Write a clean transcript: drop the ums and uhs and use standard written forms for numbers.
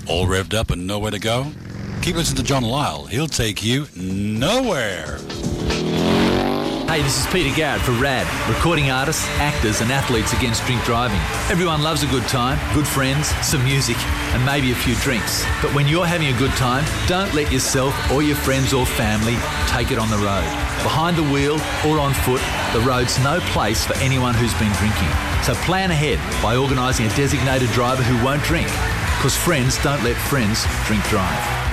All revved up and nowhere to go? Keep listening to John Lyle. He'll take you nowhere. Hey, this is Peter Garrett for RAD, recording artists, actors and athletes against drink driving. Everyone loves a good time, good friends, some music and maybe a few drinks. But when you're having a good time, don't let yourself or your friends or family take it on the road. Behind the wheel or on foot, the road's no place for anyone who's been drinking. So plan ahead by organising a designated driver who won't drink, because friends don't let friends drink drive.